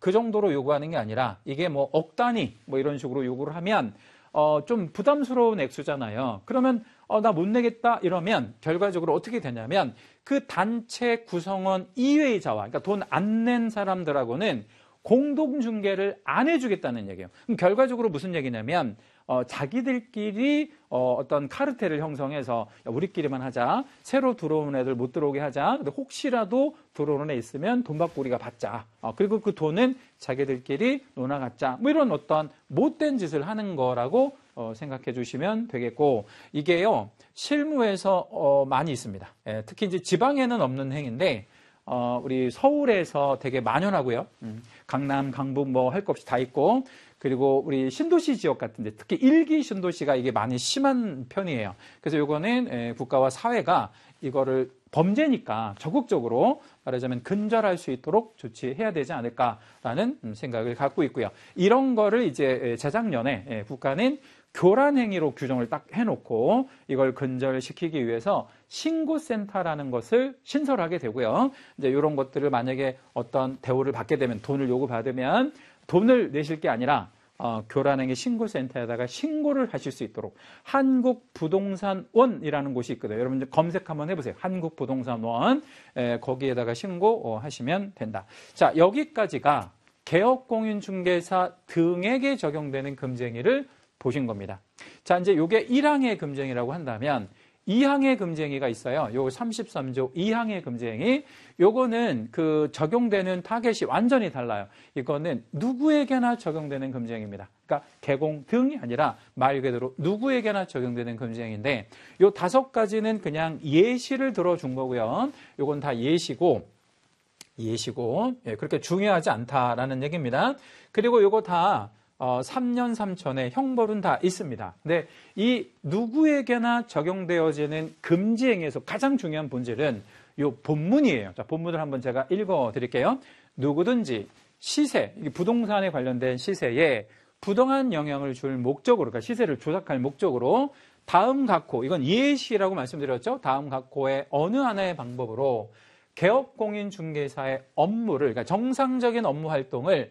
그 정도로 요구하는 게 아니라 이게 뭐 억 단위 뭐 이런 식으로 요구를 하면 좀 부담스러운 액수잖아요. 그러면 나 못 내겠다 이러면 결과적으로 어떻게 되냐면 그 단체 구성원 이외의 자와, 그러니까 돈 안 낸 사람들하고는 공동중개를 안 해주겠다는 얘기예요. 그럼 결과적으로 무슨 얘기냐면 자기들끼리 어떤 카르텔을 형성해서 야, 우리끼리만 하자. 새로 들어오는 애들 못 들어오게 하자. 근데 혹시라도 들어오는 애 있으면 돈 받고 우리가 받자. 그리고 그 돈은 자기들끼리 논아 갖자. 뭐 이런 어떤 못된 짓을 하는 거라고 생각해 주시면 되겠고, 이게요 실무에서 많이 있습니다. 특히 이제 지방에는 없는 행위인데 우리 서울에서 되게 만연하고요. 강남, 강북 뭐 할 것 없이 다 있고, 그리고 우리 신도시 지역 같은데 특히 1기 신도시가 이게 많이 심한 편이에요. 그래서 요거는 국가와 사회가 이거를 범죄니까 적극적으로 말하자면 근절할 수 있도록 조치해야 되지 않을까라는 생각을 갖고 있고요. 이런 거를 이제 재작년에 국가는 교란 행위로 규정을 딱 해놓고 이걸 근절시키기 위해서 신고센터라는 것을 신설하게 되고요. 이제 이런 것들을 만약에 어떤 대우를 받게 되면, 돈을 요구받으면 돈을 내실 게 아니라 교란행위 신고센터에다가 신고를 하실 수 있도록 한국부동산원이라는 곳이 있거든요. 여러분들 검색 한번 해보세요. 한국부동산원. 거기에다가 신고하시면 된다. 자, 여기까지가 개업공인중개사 등에게 적용되는 금지행위를 보신 겁니다. 자, 이제 요게 1항의 금지행위라고 한다면 2항의 금지행위가 있어요. 요 33조 2항의 금지행위. 요거는 그 적용되는 타겟이 완전히 달라요. 이거는 누구에게나 적용되는 금지행위입니다. 그러니까 개공 등이 아니라 말 그대로 누구에게나 적용되는 금지행위인데, 요 5가지는 그냥 예시를 들어준 거고요. 요건 다 예시고 그렇게 중요하지 않다라는 얘기입니다. 그리고 요거 다 3년 3천의 형벌은 다 있습니다. 근데 이 누구에게나 적용되어지는 금지행위에서 가장 중요한 본질은 이 본문이에요. 자, 본문을 한번 제가 읽어 드릴게요. 누구든지 시세, 부동산에 관련된 시세에 부당한 영향을 줄 목적으로, 그러니까 시세를 조작할 목적으로 다음 각호, 이건 예시라고 말씀드렸죠. 다음 각호의 어느 하나의 방법으로 개업공인중개사의 업무를, 그러니까 정상적인 업무 활동을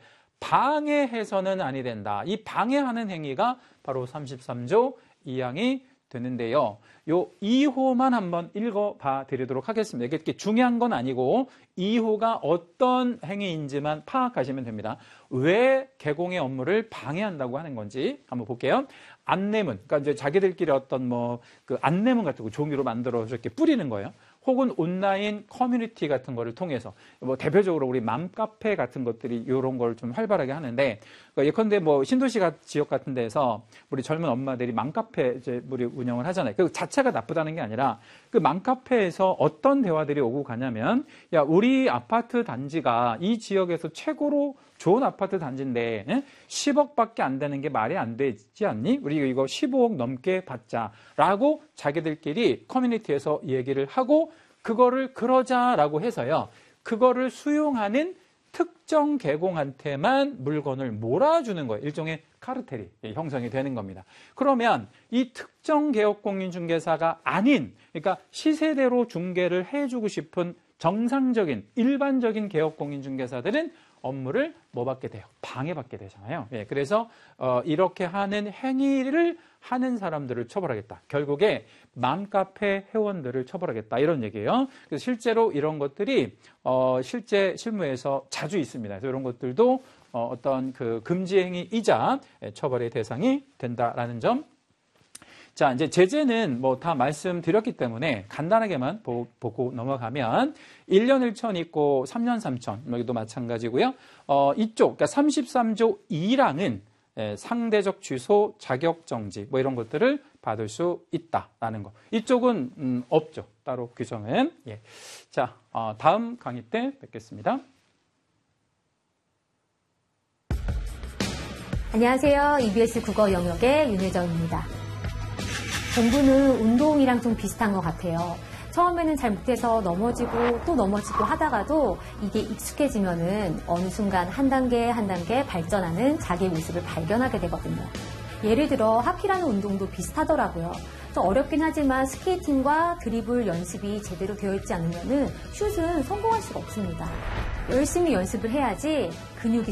방해해서는 아니 된다. 이 방해하는 행위가 바로 33조 2항이 되는데요. 요 2호만 한번 읽어봐 드리도록 하겠습니다. 이게 중요한 건 아니고 2호가 어떤 행위인지만 파악하시면 됩니다. 왜 개공의 업무를 방해한다고 하는 건지 한번 볼게요. 안내문, 그러니까 이제 자기들끼리 어떤 그 안내문 같은 거 종이로 만들어서 이렇게 뿌리는 거예요. 혹은 온라인 커뮤니티 같은 거를 통해서, 대표적으로 우리 맘카페 같은 것들이 이런 걸 좀 활발하게 하는데, 예컨대 신도시 지역 같은 데서 우리 젊은 엄마들이 맘카페 이제 우리 운영을 하잖아요. 그 자체가 나쁘다는 게 아니라 그 맘카페에서 어떤 대화들이 오고 가냐면, 야, 우리 아파트 단지가 이 지역에서 최고로 좋은 아파트 단지인데 10억밖에 안 되는 게 말이 안 되지 않니? 우리 이거 15억 넘게 받자라고 자기들끼리 커뮤니티에서 얘기를 하고, 그거를 그러자라고 해서요, 그거를 수용하는 특정 개공한테만 물건을 몰아주는 거예요. 일종의 카르텔이 형성이 되는 겁니다. 그러면 이 특정 개업공인중개사가 아닌, 그러니까 시세대로 중개를 해주고 싶은 정상적인 일반적인 개업공인중개사들은 업무를 받게 돼요? 방해받게 되잖아요. 그래서 이렇게 하는 행위를 하는 사람들을 처벌하겠다. 결국에 맘카페 회원들을 처벌하겠다, 이런 얘기예요. 그래서 실제로 이런 것들이 실제 실무에서 자주 있습니다. 그래서 이런 것들도 어떤 그 금지 행위이자 처벌의 대상이 된다라는 점. 자, 이제 제재는 다 말씀드렸기 때문에 간단하게만 보고 넘어가면 1년 1천 있고 3년 3천, 여기도 마찬가지고요. 이쪽, 그러니까 33조 2항은 상대적 취소, 자격정지 이런 것들을 받을 수 있다라는 거. 이쪽은 없죠. 따로 규정은. 예. 자, 다음 강의 때 뵙겠습니다. 안녕하세요. EBS 국어 영역의 윤혜정입니다. 공부는 운동이랑 좀 비슷한 것 같아요. 처음에는 잘 못해서 넘어지고 또 넘어지고 하다가도 이게 익숙해지면은 어느 순간 한 단계 한 단계 발전하는 자기의 모습을 발견하게 되거든요. 예를 들어 하키라는 운동도 비슷하더라고요. 좀 어렵긴 하지만 스케이팅과 드리블 연습이 제대로 되어 있지 않으면은 슛은 성공할 수가 없습니다. 열심히 연습을 해야지 근육이